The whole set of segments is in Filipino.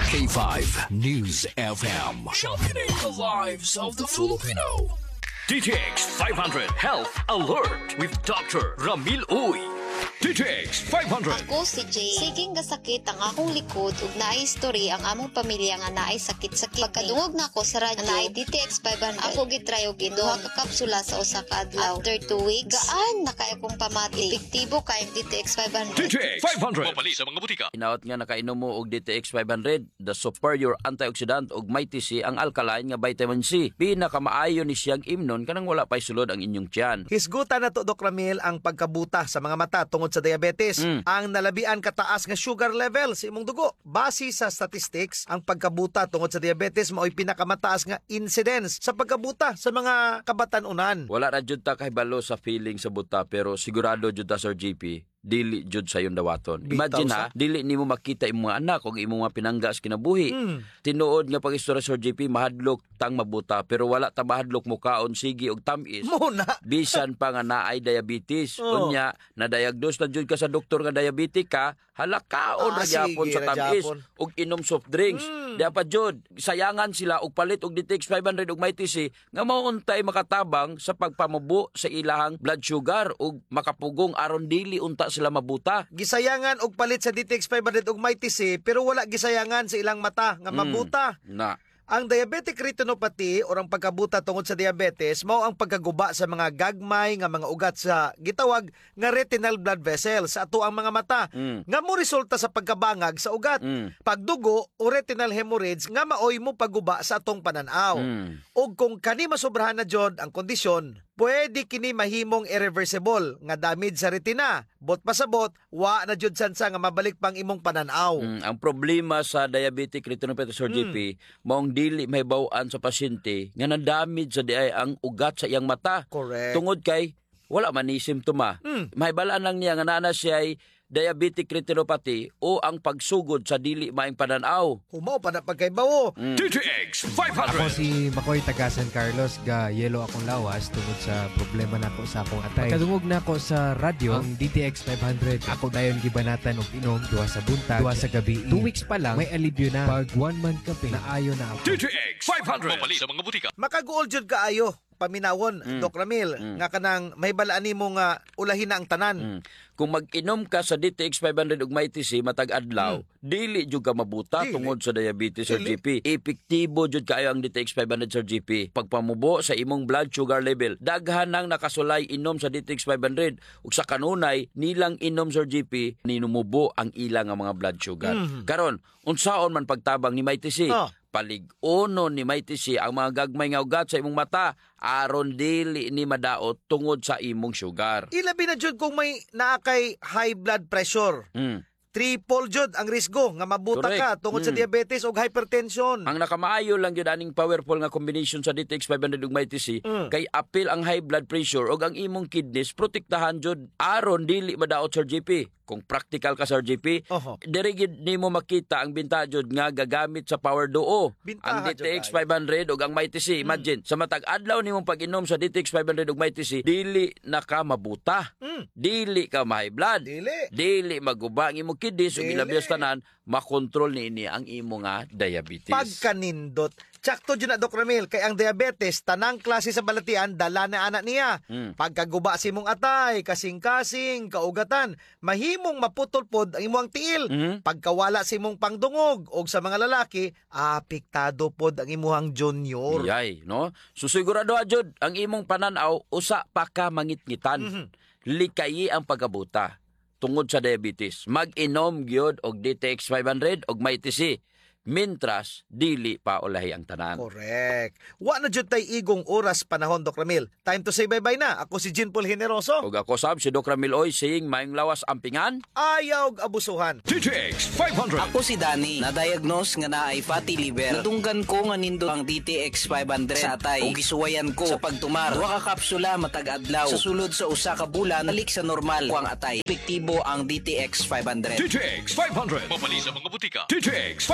K5 News FM. Sharpening the lives of the Filipino. DTX 500 Health Alert with Dr. Ramil Uy. DTX 500. Ako si Jay. Siging gasakit ang akong likod ug naay history ang among pamilya nga naay sakit-sakit. Pagkadungog na ako sa radyo naay DTX 500. Ako gitry og duha ka kapsula sa usa ka adlaw. After 2 weeks, gaan na kay akong pamati. Epektibo kay DTX 500. DTX 500. Mapali sa mga butika. Inawat nga nakainom mo og DTX 500, the superior antioxidant ug mighty C ang alkaline nga vitamin C. Pinakamaayo ni siyang imnon kanang wala pay sulod ang inyong tiyan. Hisgutan na to, Dok Ramil, ang pagkabuta sa mga mata tungod sa diabetes. Ang nalabian kataas nga sugar level sa imong dugo. Base sa statistics, ang pagkabuta tungod sa diabetes mao'y pinakamataas nga incidence sa pagkabuta sa mga kabatan-unan. Wala ra jud ta kahibalo sa feeling sa buta pero sigurado jud ta Sir GP dili jud sa yung dawaton. Imagine ha, dili nimo makita imong mga anak ug imong mga pinangga sa kinabuhi. Tinuod nga pag-istorya Sir JP mahadlok tang mabuta pero wala ta mahadlok mo kaon sige og tamis. Muna. Bisan pa nga naay diabetes. Unya na diagnose na jud ka sa doktor nga diabetic ka, hala kaon ra gyapon sa tamis ug inom soft drinks. Dapat jud sayangan sila og palit og DTX 500 ug mighty C nga mauntay makatabang sa pagpamubo sa ilahang blood sugar ug makapugong aron dili unta sila mabuta. Gisayangan og palit sa DTX 500 ug mighty C pero wala gisayangan sa ilang mata nga mabuta. Na Ang diabetic retinopathy o ang pagkabuta tungod sa diabetes mao ang pagkaguba sa mga gagmay nga mga ugat sa gitawag nga retinal blood vessels sa ato ang mga mata nga mo resulta sa pagkabangag sa ugat, pagdugo o retinal hemorrhage nga maoy mo paguba sa atong pananaw. Ug kung kani masobrahan na jud ang kondisyon, pwede kini mahimong irreversible nga damage sa retina. Bot pasabot, wa na jud sansa nga mabalik pang imong pananaw. ang problema sa diabetic retinopathy Sir JP, maong dili mahibaw-an sa pasyente nga na-damage sa diay ang ugat sa iyang mata. Correct. Tungod kay wala man ni simptoma. Mahibalaan lang niya nga naa siya ay diabetic retinopathy o ang pagsugod sa dili maayong pananaw. Humaw pa na pagkaibawo. DTX Ako 500. si Makoy taga San Carlos, ga yelo akong lawas tungod sa problema nako sa akong atay. Pagkadungog nako sa radyo ang DTX 500, ako dayon gibanatan og inom duha sa buntag, duha sa gabi. 2 weeks pa lang may alibyo na. Pag 1 month kape naayo na ako. DTX 500. Mapali sa mga butika. Makaguol jud kaayo paminawon, Dok Ramil, nga kanang may balaan nimo nga ulahin na ang tanan. Kung mag-inom ka sa DTX 500 ug mighty C matag adlaw, dili jud ka mabuta Dili. tungod sa diabetes Sir Dili. GP. Epektibo jud kaayo ang DTX 500 Sir GP. Pagpamubo sa imong blood sugar level, daghan nang nakasulay inom sa DTX 500 ug sa kanunay nilang inom Sir GP ninumubo ang ilang nga mga blood sugar. Karon, unsaon man pagtabang ni mighty C? Palig-uno ni mighty C ang mga gagmay nga ugat sa imong mata aron dili ni madaot tungod sa imong sugar. Ilabi na jud kung may naakay high blood pressure. Triple jud ang risgo nga mabuta Correct. ka tungod sa diabetes o hypertension. Ang nakamaayo lang yun aning powerful nga combination sa DTX 500 ug mighty C kay apil ang high blood pressure ug ang imong kidneys protektahan jud aron dili madaot Sir GP. Kung practical ka Sir GP, Oho. diri gid nimo makita ang binta jud nga gagamit sa power duo. Bintaha Ang jud DTX ay. 500 ug ang mighty C. Imagine sa matag adlaw nimong pag-inom sa DTX 500 ug mighty C, dili na ka mabuta. Dili ka ma-high blood. Dili maguba ang imong kidneys ug Dili. ilabias tanan makontrol niini ang imo nga diabetes. Pagkanindot. Tsakto dyan na, Dok Ramil, kay ang diabetes, tanang klase sa balatian, dala na anak niya. Pagkaguba si mong atay, kasing-kasing, kaugatan, mahimong maputol pod ang imong tiil. Pagkawala si mong pangdungog, o sa mga lalaki, apektado pod ang imong junior. Yay, no? So sigurado jud ang imong pananaw usa pa ka mangitngitan. Likayi ang pagkabuta tungod sa diabetes. Mag-inom gyud og DTX 500 og mighty C. Mintras dili pa ulahi ang tanan. Correct. Wa na jud tay igong oras panahon, Dok Ramil. Time to say bye-bye na. Ako si Jean Paul Generoso. Ug ako sab si Doc Ramil Oy saying maayong lawas ampingan. Ayaw og abusuhan. DTX 500. Ako si Danny, na-diagnose nga naay fatty liver. Natunggan ko nga nindo ang DTX 500 sa atay. O gisuwayan ko sa pagtumar. Duha ka kapsula matag adlaw. Sa sulod sa usa ka bulan, balik sa normal ko ang atay. Epektibo ang DTX 500. DTX 500. Mapali sa mga butika. DTX 500.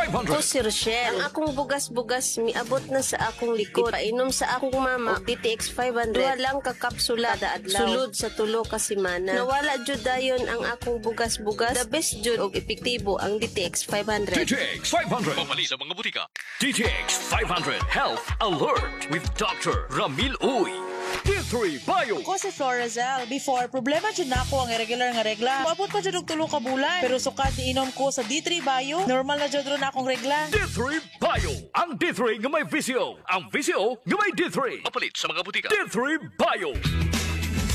si Rochelle. Ang akong bugas-bugas miabot na sa akong likod. Painom sa akong mama og DTX 500. Duha lang ka kapsula kada adlaw. Sulod sa tulo ka semana. Nawala jud dayon ang akong bugas-bugas. The best jud og epektibo ang DTX 500. DTX 500. Pamali sa mga butika. DTX 500 Health Alert with Dr. Ramil Uy. D3 Bio. Ako si Florazel. Before, problema dyan na ako ang irregular nga regla. Maabot pa dyan og 3 ka bulan. Pero sukat inom ko sa D3 Bio, normal na dyan ron akong regla. D3 Bio. Ang D3 nga may visio. Ang visio nga may D3. Mapalit sa mga butika. D3 Bio.